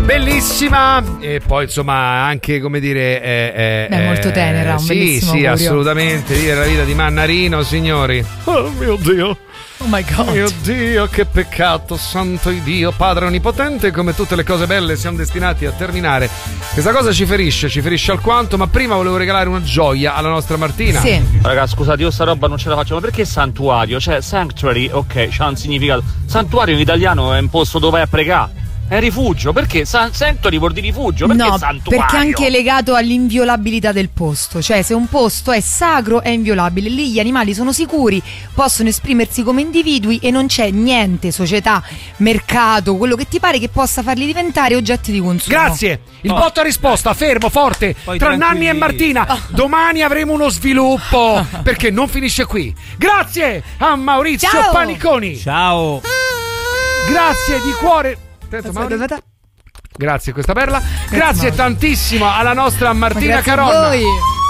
bellissima, e poi insomma anche, come dire, molto tenera, un bellissimo augurio. Assolutamente, dire la vita di Mannarino, signori. Oh mio Dio. Oh my God. Mio Dio, che peccato, santo Dio, Padre Onnipotente, come tutte le cose belle siamo destinati a terminare. Questa cosa ci ferisce alquanto, ma prima volevo regalare una gioia alla nostra Martina. Sì. Raga, scusate, io sta roba non ce la faccio, ma perché santuario? Cioè, sanctuary, ok, c'ha un significato. Santuario in italiano è un posto dove vai a pregare. È rifugio, perché sanctuary vuol dire rifugio, perché no, santuario? Perché anche è legato all'inviolabilità del posto, cioè se un posto è sacro è inviolabile, lì gli animali sono sicuri, possono esprimersi come individui e non c'è niente, società, mercato, quello che ti pare che possa farli diventare oggetti di consumo. Grazie, il botto a risposta, fermo, forte, poi tra tranquilli. Nanni e Martina. Domani avremo uno sviluppo, perché non finisce qui. Grazie a Maurizio Ciao. Paniconi. Ciao. Grazie di cuore. Aspetta, grazie a questa perla. Grazie tantissimo alla nostra Martina Grazie Caronna. a voi.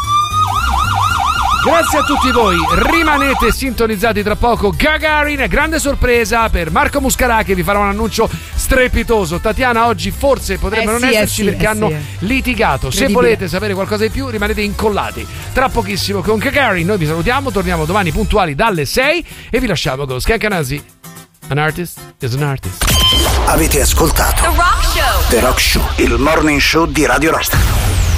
Grazie a tutti voi. Rimanete sintonizzati, tra poco Gagarin, grande sorpresa per Marco Muscarà che vi farà un annuncio strepitoso. Tatiana oggi forse potrebbe non esserci perché hanno litigato. Se volete sapere qualcosa di più rimanete incollati. Tra pochissimo con Gagarin noi vi salutiamo, torniamo domani puntuali dalle 6 e vi lasciamo con Scancanasi. An artist is an artist. Avete ascoltato The Rock Show, il morning show di Radio Rock.